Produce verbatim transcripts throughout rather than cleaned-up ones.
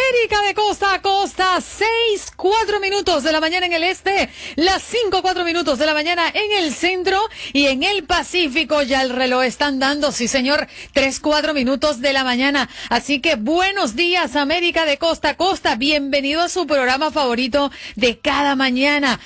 América de costa a costa, seis, cuatro minutos de la mañana en el este, las cinco, cuatro minutos de la mañana en el centro y en el Pacífico. Ya el reloj están dando, sí señor, tres, cuatro minutos de la mañana. Así que buenos días, América de costa a costa. Bienvenido a su programa favorito de cada mañana.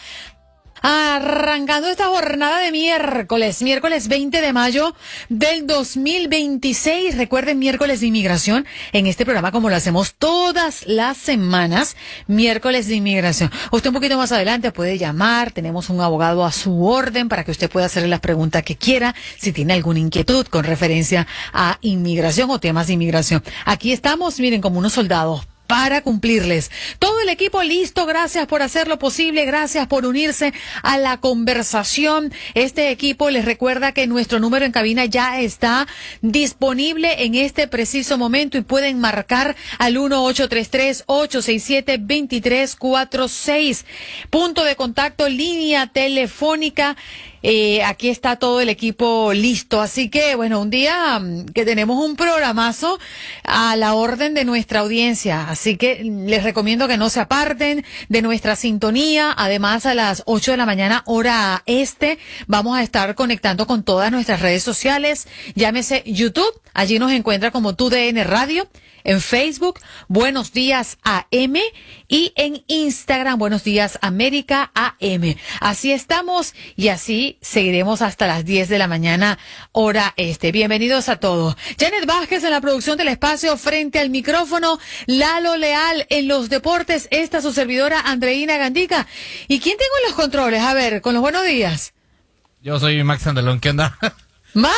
Arrancando esta jornada de miércoles, miércoles veinte de mayo del dos mil veintiséis. Recuerden, miércoles de inmigración en este programa, como lo hacemos todas las semanas, miércoles de inmigración. Usted un poquito más adelante puede llamar, tenemos un abogado a su orden para que usted pueda hacerle las preguntas que quiera, si tiene alguna inquietud con referencia a inmigración o temas de inmigración. Aquí estamos, miren, como unos soldados para cumplirles. Todo el equipo listo, gracias por hacerlo posible, gracias por unirse a la conversación. Este equipo les recuerda que nuestro número en cabina ya está disponible en este preciso momento y pueden marcar al uno ocho tres tres, ocho seis siete, dos tres cuatro seis. Punto de contacto, línea telefónica. Eh, aquí está todo el equipo listo, así que bueno, un día que tenemos un programazo a la orden de nuestra audiencia, así que les recomiendo que no se aparten de nuestra sintonía. Además, a las ocho de la mañana hora este vamos a estar conectando con todas nuestras redes sociales, llámese YouTube, allí nos encuentra como T U D N Radio, en Facebook, Buenos Días A M, y en Instagram, Buenos Días América A M. Así estamos y así seguiremos hasta las diez de la mañana, hora este. Bienvenidos a todos. Janet Vázquez en la producción del espacio, frente al micrófono, Lalo Leal en los deportes, esta su servidora Andreina Gandica. ¿Y quién tengo en los controles? A ver, con los buenos días. Yo soy Max Andalón, ¿qué onda? ¡Más!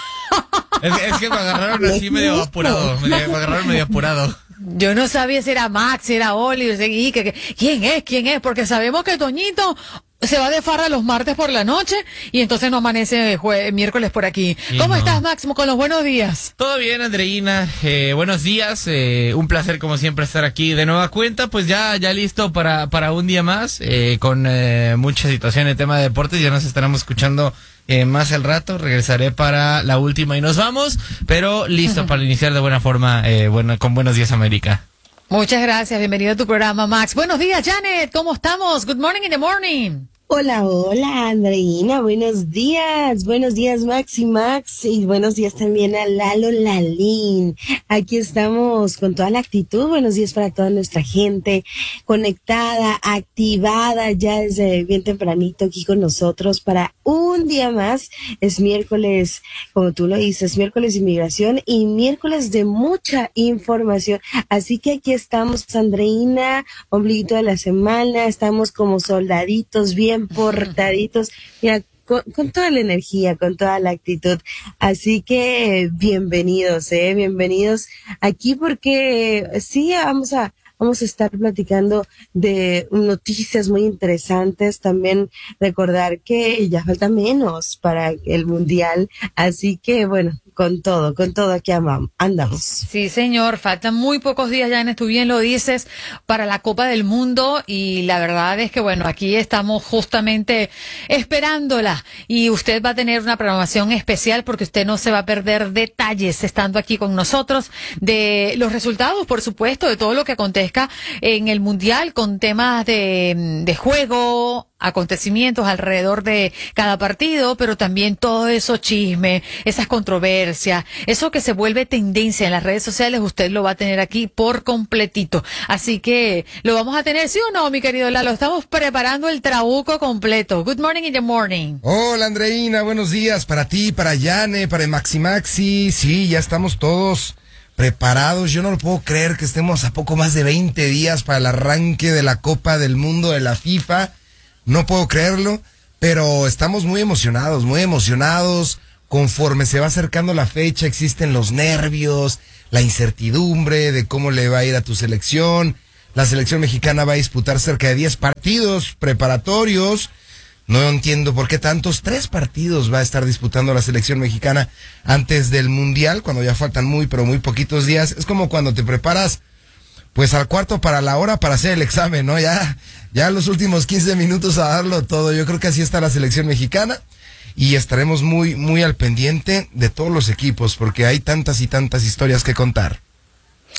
Es, es que me agarraron así medio apurado, me, me agarraron medio apurado. Yo no sabía si era Max, si era Oliver, si, que, que, ¿quién es? ¿Quién es? Porque sabemos que Toñito se va de farra los martes por la noche y entonces no amanece jue- miércoles por aquí. Y ¿Cómo no. estás, Máximo, con los buenos días? Todo bien, Andreina, eh, buenos días, eh, un placer como siempre estar aquí de nueva cuenta, pues ya ya listo para para un día más, eh, con eh, mucha situación en tema de deportes. Ya nos estaremos escuchando Eh, más al rato, regresaré para la última y nos vamos, pero listo para iniciar de buena forma, eh, bueno, con Buenos Días América. Muchas gracias, bienvenido a tu programa, Max. Buenos días, Janet, ¿cómo estamos? Good morning in the morning. Hola, hola, Andreina, buenos días, buenos días, Max y Max, y buenos días también a Lalo Lalín. Aquí estamos con toda la actitud. Buenos días para toda nuestra gente conectada, activada ya desde bien tempranito aquí con nosotros para un día más. Es miércoles, como tú lo dices, miércoles de inmigración y miércoles de mucha información. Así que aquí estamos, Andreina, ombliguito de la semana, estamos como soldaditos bien portaditos, mira, con, con toda la energía, con toda la actitud. Así que bienvenidos, eh, bienvenidos aquí porque sí, vamos a Vamos a estar platicando de noticias muy interesantes. También recordar que ya falta menos para el Mundial. Así que, bueno, con todo, con todo aquí andamos. Sí, señor, faltan muy pocos días, Janet, tú bien lo dices, para la Copa del Mundo. Y la verdad es que, bueno, aquí estamos justamente esperándola. Y usted va a tener una programación especial porque usted no se va a perder detalles estando aquí con nosotros de los resultados, por supuesto, de todo lo que acontece en el Mundial, con temas de, de juego, acontecimientos alrededor de cada partido, pero también todo eso chisme, esas controversias, eso que se vuelve tendencia en las redes sociales, usted lo va a tener aquí por completito. Así que lo vamos a tener, ¿sí o no, mi querido Lalo? Estamos preparando el trabuco completo. Good morning in the morning. Hola, Andreina, buenos días para ti, para Yane, para Maxi Maxi. Sí, ya estamos todos preparados. Yo no lo puedo creer que estemos a poco más de veinte días para el arranque de la Copa del Mundo de la FIFA. No puedo creerlo, pero estamos muy emocionados, muy emocionados. Conforme se va acercando la fecha, existen los nervios, la incertidumbre de cómo le va a ir a tu selección. La selección mexicana va a disputar cerca de diez partidos preparatorios. No entiendo por qué tantos, tres partidos va a estar disputando la selección mexicana antes del Mundial, cuando ya faltan muy, pero muy poquitos días. Es como cuando te preparas, pues al cuarto para la hora para hacer el examen, ¿no? Ya, ya los últimos quince minutos a darlo todo. Yo creo que así está la selección mexicana y estaremos muy, muy al pendiente de todos los equipos, porque hay tantas y tantas historias que contar.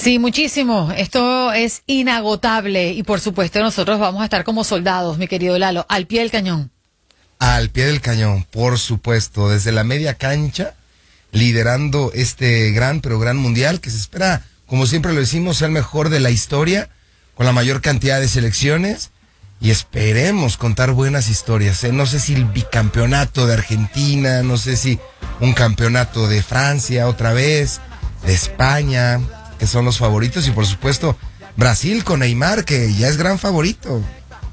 Sí, muchísimo. Esto es inagotable y por supuesto nosotros vamos a estar como soldados, mi querido Lalo, al pie del cañón. Al pie del cañón, por supuesto, desde la media cancha, liderando este gran, pero gran mundial que se espera, como siempre lo decimos, sea el mejor de la historia, con la mayor cantidad de selecciones y esperemos contar buenas historias. ¿eh? No sé si el bicampeonato de Argentina, no sé si un campeonato de Francia otra vez, de España, que son los favoritos, y por supuesto Brasil con Neymar, que ya es gran favorito.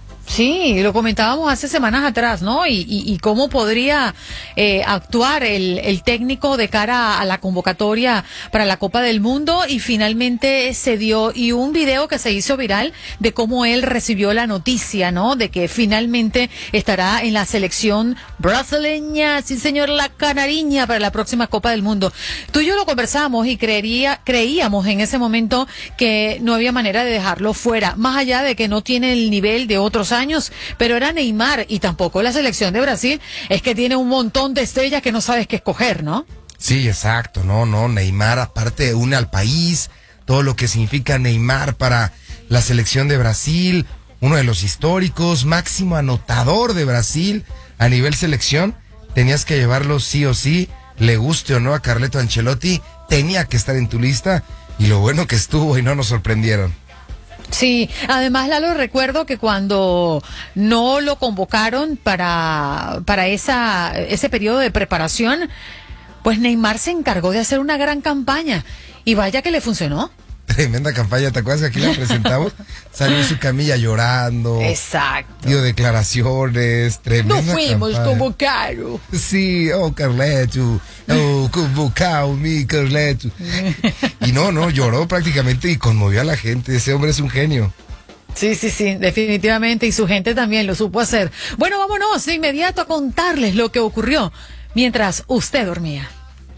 Sí, lo comentábamos hace semanas atrás, ¿no? Y, y, y cómo podría eh, actuar el, el técnico de cara a la convocatoria para la Copa del Mundo, y finalmente se dio, y un video que se hizo viral de cómo él recibió la noticia, ¿no? De que finalmente estará en la selección brasileña, sí señor, la canariña, para la próxima Copa del Mundo. Tú y yo lo conversamos y creería, creíamos en ese momento que no había manera de dejarlo fuera, más allá de que no tiene el nivel de otros años. años, pero era Neymar, y tampoco la selección de Brasil es que tiene un montón de estrellas que no sabes qué escoger, ¿no? Sí, exacto, no, no, Neymar aparte une al país, todo lo que significa Neymar para la selección de Brasil, uno de los históricos, máximo anotador de Brasil a nivel selección, tenías que llevarlo sí o sí, le guste o no a Carleto Ancelotti, tenía que estar en tu lista, y lo bueno que estuvo y no nos sorprendieron. Sí, además Lalo, recuerdo que cuando no lo convocaron para, para esa, ese periodo de preparación, pues Neymar se encargó de hacer una gran campaña, y vaya que le funcionó. Tremenda campaña, ¿te acuerdas que aquí la presentamos? Salió en su camilla llorando. Exacto. Dio declaraciones, tremenda No fuimos campaña. convocados. Sí, oh Carleto, oh convocado mi Carleto. Y no, no, lloró prácticamente y conmovió a la gente. Ese hombre es un genio. Sí, sí, sí, definitivamente, y su gente también lo supo hacer. Bueno, vámonos de inmediato a contarles lo que ocurrió mientras usted dormía.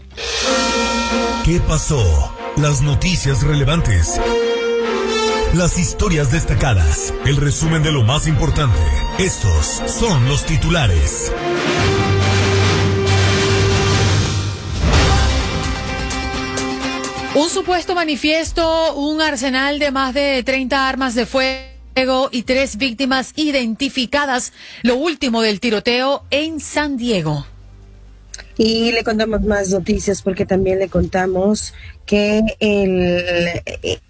¿Qué pasó? Las noticias relevantes, las historias destacadas, el resumen de lo más importante. Estos son los titulares. Un supuesto manifiesto, un arsenal de más de treinta armas de fuego y tres víctimas identificadas. Lo último del tiroteo en San Diego. Y le contamos más noticias porque también le contamos que el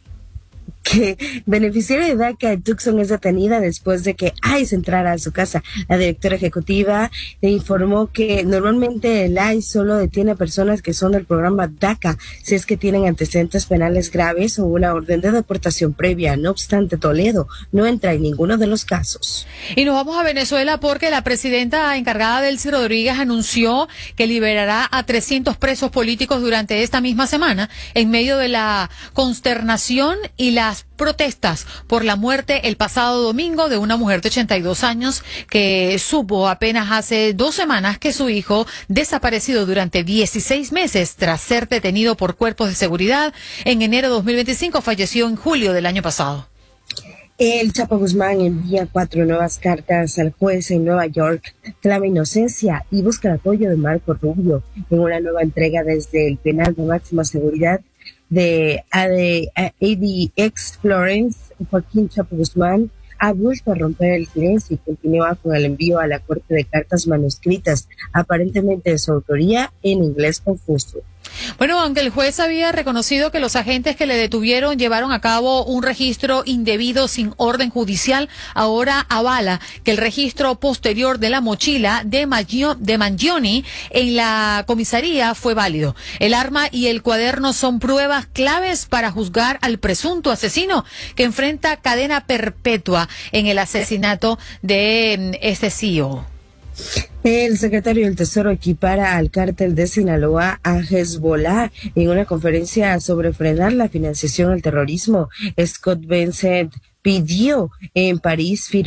que beneficiaria de DACA, Tucson, es detenida después de que ICE entrara a su casa. La directora ejecutiva le informó que normalmente el ICE solo detiene a personas que son del programa DACA si es que tienen antecedentes penales graves o una orden de deportación previa. No obstante, Toledo no entra en ninguno de los casos. Y nos vamos a Venezuela porque la presidenta encargada, Delcy Rodríguez, anunció que liberará a trescientos presos políticos durante esta misma semana en medio de la consternación y la protestas por la muerte el pasado domingo de una mujer de ochenta y dos años que supo apenas hace dos semanas que su hijo, desaparecido durante dieciséis meses tras ser detenido por cuerpos de seguridad en enero de dos mil veinticinco, falleció en julio del año pasado. El Chapo Guzmán envía cuatro nuevas cartas al juez en Nueva York, clama inocencia y busca el apoyo de Marco Rubio en una nueva entrega desde el penal de máxima seguridad de A D X Florence. Joaquín Chapo Guzmán ha vuelto a romper el silencio y continúa con el envío a la corte de cartas manuscritas, aparentemente de su autoría, en inglés confuso. Bueno, aunque el juez había reconocido que los agentes que le detuvieron llevaron a cabo un registro indebido sin orden judicial, ahora avala que el registro posterior de la mochila de, Maggio, de Mangione en la comisaría fue válido. El arma y el cuaderno son pruebas claves para juzgar al presunto asesino que enfrenta cadena perpetua en el asesinato de este C E O. El secretario del Tesoro equipara al cártel de Sinaloa a Hezbollah en una conferencia sobre frenar la financiación al terrorismo. Scott Bessent pidió en París firmar